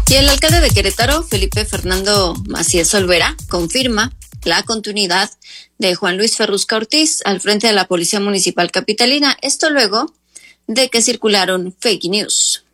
Y el alcalde de Querétaro, Felipe Fernando Macías Olvera, confirma la continuidad de Juan Luis Ferrusca Ortiz al frente de la Policía Municipal Capitalina. Esto luego de que circularon fake news.